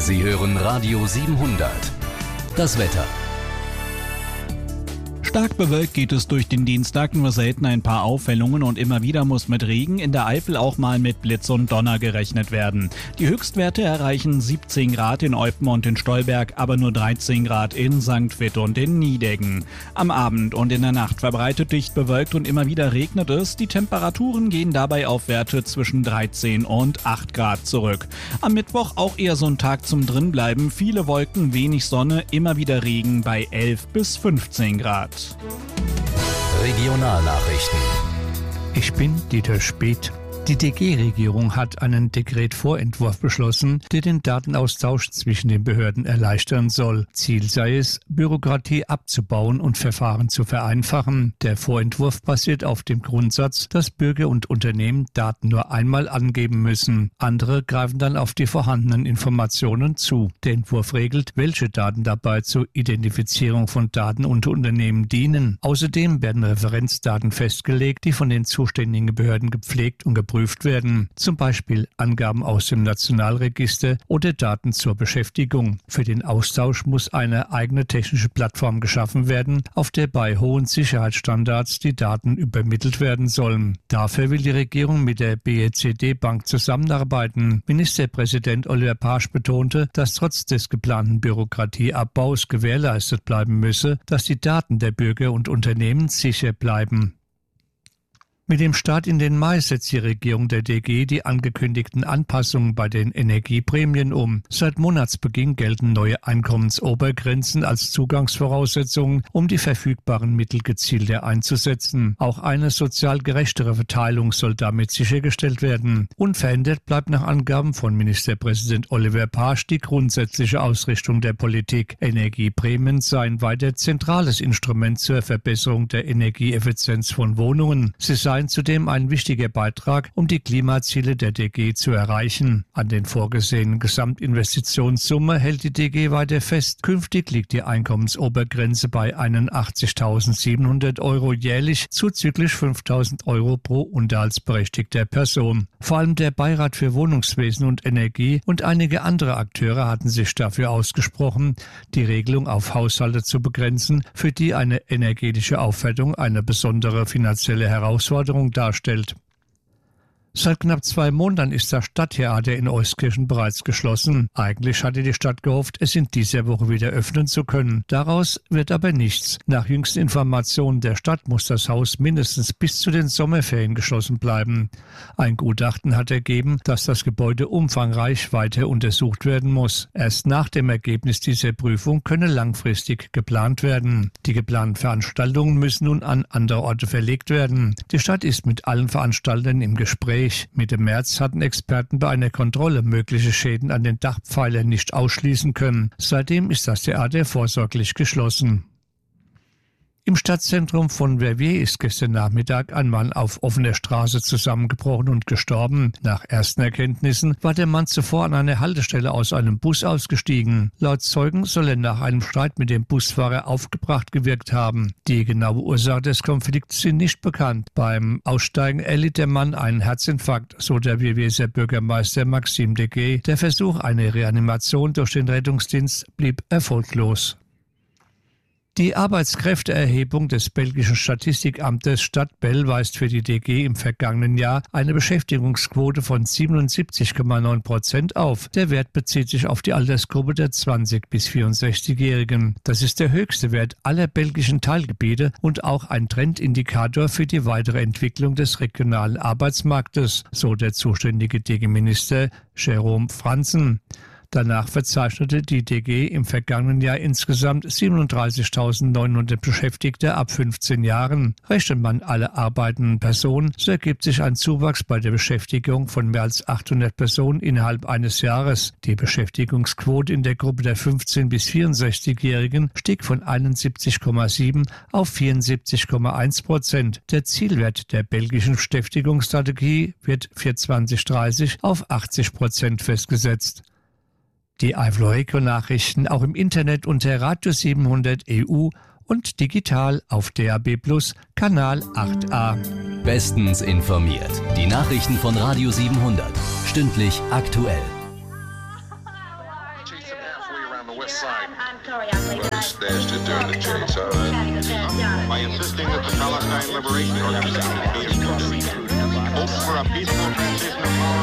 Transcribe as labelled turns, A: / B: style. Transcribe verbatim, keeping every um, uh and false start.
A: Sie hören Radio siebenhundert. Das Wetter.
B: Stark bewölkt geht es durch den Dienstag, nur selten ein paar Aufhellungen und immer wieder muss mit Regen, in der Eifel auch mal mit Blitz und Donner gerechnet werden. Die Höchstwerte erreichen siebzehn Grad in Eupen und in Stolberg, aber nur dreizehn Grad in Sankt Vith und in Nideggen. Am Abend und in der Nacht verbreitet dicht bewölkt und immer wieder regnet es. Die Temperaturen gehen dabei auf Werte zwischen dreizehn und acht Grad zurück. Am Mittwoch auch eher so ein Tag zum Drinbleiben. Viele Wolken, wenig Sonne, immer wieder Regen bei elf bis fünfzehn Grad.
A: Regionalnachrichten.
C: Ich bin Dieter Speth. Die D G-Regierung hat einen Dekretvorentwurf beschlossen, der den Datenaustausch zwischen den Behörden erleichtern soll. Ziel sei es, Bürokratie abzubauen und Verfahren zu vereinfachen. Der Vorentwurf basiert auf dem Grundsatz, dass Bürger und Unternehmen Daten nur einmal angeben müssen. Andere greifen dann auf die vorhandenen Informationen zu. Der Entwurf regelt, welche Daten dabei zur Identifizierung von Daten unter Unternehmen dienen. Außerdem werden Referenzdaten festgelegt, die von den zuständigen Behörden gepflegt und geprüft werden, zum Beispiel Angaben aus dem Nationalregister oder Daten zur Beschäftigung. Für den Austausch muss eine eigene technische Plattform geschaffen werden, auf der bei hohen Sicherheitsstandards die Daten übermittelt werden sollen. Dafür will die Regierung mit der B E C D-Bank zusammenarbeiten. Ministerpräsident Oliver Pasch betonte, dass trotz des geplanten Bürokratieabbaus gewährleistet bleiben müsse, dass die Daten der Bürger und Unternehmen sicher bleiben. Mit dem Start in den Mai setzt die Regierung der D G die angekündigten Anpassungen bei den Energieprämien um. Seit Monatsbeginn gelten neue Einkommensobergrenzen als Zugangsvoraussetzungen, um die verfügbaren Mittel gezielter einzusetzen. Auch eine sozial gerechtere Verteilung soll damit sichergestellt werden. Unverändert bleibt nach Angaben von Ministerpräsident Oliver Pasch die grundsätzliche Ausrichtung der Politik. Energieprämien seien weiter zentrales Instrument zur Verbesserung der Energieeffizienz von Wohnungen. Sie seien zudem ein wichtiger Beitrag, um die Klimaziele der D G zu erreichen. An den vorgesehenen Gesamtinvestitionssumme hält die D G weiter fest. Künftig liegt die Einkommensobergrenze bei einundachtzigtausendsiebenhundert Euro jährlich, zuzüglich fünftausend Euro pro unterhaltsberechtigter Person. Vor allem der Beirat für Wohnungswesen und Energie und einige andere Akteure hatten sich dafür ausgesprochen, die Regelung auf Haushalte zu begrenzen, für die eine energetische Aufwertung eine besondere finanzielle Herausforderung darstellt. Seit knapp zwei Monaten ist das Stadttheater in Euskirchen bereits geschlossen. Eigentlich hatte die Stadt gehofft, es in dieser Woche wieder öffnen zu können. Daraus wird aber nichts. Nach jüngsten Informationen der Stadt muss das Haus mindestens bis zu den Sommerferien geschlossen bleiben. Ein Gutachten hat ergeben, dass das Gebäude umfangreich weiter untersucht werden muss. Erst nach dem Ergebnis dieser Prüfung könne langfristig geplant werden. Die geplanten Veranstaltungen müssen nun an andere Orte verlegt werden. Die Stadt ist mit allen Veranstaltern im Gespräch. Mitte März hatten Experten bei einer Kontrolle mögliche Schäden an den Dachpfeilern nicht ausschließen können. Seitdem ist das Theater vorsorglich geschlossen. Im Stadtzentrum von Verviers ist gestern Nachmittag ein Mann auf offener Straße zusammengebrochen und gestorben. Nach ersten Erkenntnissen war der Mann zuvor an einer Haltestelle aus einem Bus ausgestiegen. Laut Zeugen soll er nach einem Streit mit dem Busfahrer aufgebracht gewirkt haben. Die genaue Ursache des Konflikts sind nicht bekannt. Beim Aussteigen erlitt der Mann einen Herzinfarkt, so der Vervieser Bürgermeister Maxime Deguet. Der Versuch einer Reanimation durch den Rettungsdienst blieb erfolglos. Die Arbeitskräfteerhebung des belgischen Statistikamtes Stadt Bell weist für die D G im vergangenen Jahr eine Beschäftigungsquote von siebenundsiebzig Komma neun Prozent auf. Der Wert bezieht sich auf die Altersgruppe der zwanzig- bis vierundsechzigjährigen. Das ist der höchste Wert aller belgischen Teilgebiete und auch ein Trendindikator für die weitere Entwicklung des regionalen Arbeitsmarktes, so der zuständige D G-Minister Jérôme Franzen. Danach verzeichnete die D G im vergangenen Jahr insgesamt siebenunddreißigtausendneunhundert Beschäftigte ab fünfzehn Jahren. Rechnet man alle arbeitenden Personen, so ergibt sich ein Zuwachs bei der Beschäftigung von mehr als achthundert Personen innerhalb eines Jahres. Die Beschäftigungsquote in der Gruppe der fünfzehn- bis vierundsechzigjährigen stieg von einundsiebzig Komma sieben auf vierundsiebzig Komma eins Prozent. Der Zielwert der belgischen Beschäftigungsstrategie wird für zwanzig dreißig auf achtzig Prozent festgesetzt. Die Eifel-Nachrichten auch im Internet unter Radio siebenhundert E U und digital auf D A B Plus, Kanal acht a.
A: Bestens informiert. Die Nachrichten von Radio siebenhundert. Stündlich aktuell.
D: the west side. Brothers stashed it during the chase, all right?
E: By insisting that the Palestine Liberation Organization be excluded. Hopes for a peaceful transition of power